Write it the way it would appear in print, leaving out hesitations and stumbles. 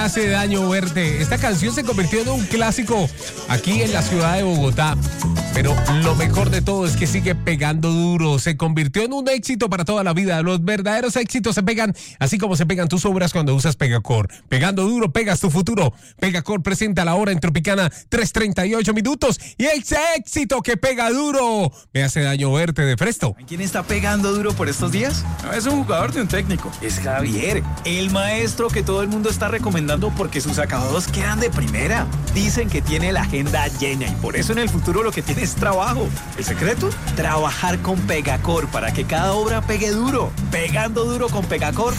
Hace daño verte. Esta canción se convirtió en un clásico aquí en la ciudad de Bogotá. Pero lo mejor de todo es que sigue pegando duro. Se convirtió en un éxito para toda la vida. Los verdaderos éxitos se pegan así como se pegan tus obras cuando usas Pegacor. Pegando duro, pegas tu futuro. Pegacor presenta la hora en Tropicana 3:38 minutos. Y ese éxito que pega duro me hace daño verte de Fresto. ¿Quién está pegando duro por estos días? No es un jugador de un técnico. Es Javier, el maestro que todo el mundo está recomendando porque sus acabados quedan de primera. Dicen que tiene la agenda llena y por eso en el futuro lo que tiene es trabajo. ¿El secreto? Trabajar con Pegacor para que cada obra pegue duro. Pegando duro con Pegacor